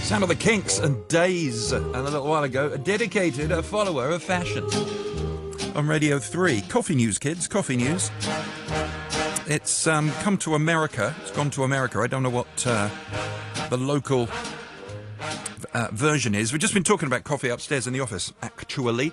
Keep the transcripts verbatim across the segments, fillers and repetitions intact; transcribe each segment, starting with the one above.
Sound of the Kinks and Days, and a little while ago, a dedicated a follower of fashion. On Radio three. Coffee news, kids, coffee news. It's um, come to America. It's gone to America. I don't know what uh, the local uh, version is. We've just been talking about coffee upstairs in the office, actually.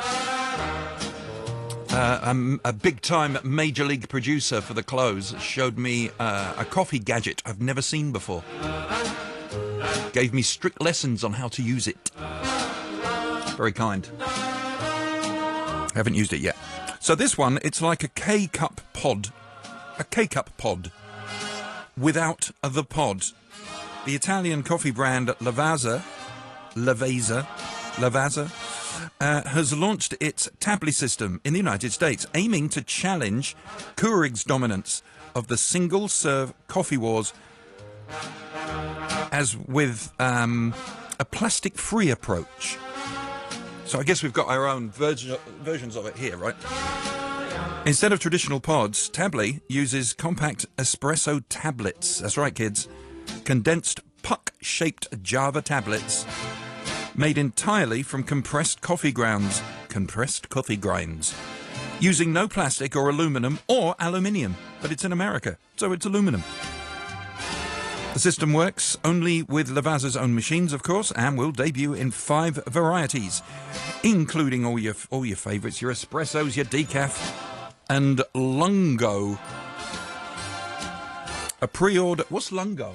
Uh, um, a big-time Major League producer for the clothes showed me uh, a coffee gadget I've never seen before. Gave me strict lessons on how to use it. Very kind. Haven't used it yet. So this one, it's like a K-cup pod. A K-cup pod. Without the pod. The Italian coffee brand Lavazza, Lavazza, Lavazza, uh, has launched its Tabli system in the United States, aiming to challenge Keurig's dominance of the single-serve coffee wars, as with um, a plastic-free approach. So I guess we've got our own version, versions of it here, right? Instead of traditional pods, Tabli uses compact espresso tablets. That's right, kids. Condensed puck-shaped Java tablets made entirely from compressed coffee grounds. Compressed coffee grinds. Using no plastic or aluminum or aluminium. But it's in America, so it's aluminum. The system works only with Lavazza's own machines, of course, and will debut in five varieties, including all your all your favourites, your espressos, your decaf, and lungo. A pre-order... What's lungo?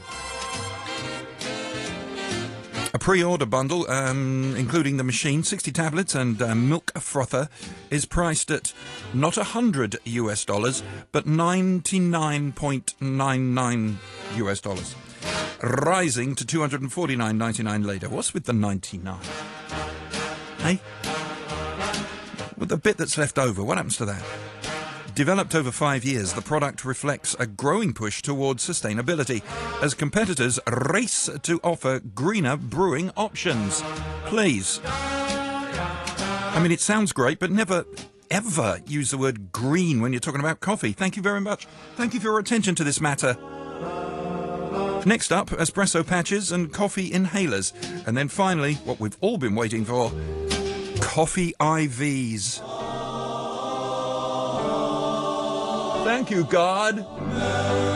A pre-order bundle, um, including the machine, sixty tablets and uh, milk frother, is priced at not one hundred US dollars, but ninety-nine point nine nine US dollars. Rising to two hundred forty-nine ninety-nine later. What's with the ninety-nine? Hey? With the bit that's left over, what happens to that? Developed over five years, the product reflects a growing push towards sustainability as competitors race to offer greener brewing options. Please. I mean, it sounds great, but never, ever use the word green when you're talking about coffee. Thank you very much. Thank you for your attention to this matter. Next up, espresso patches and coffee inhalers. And then finally, what we've all been waiting for, coffee I Vs. Thank you, God.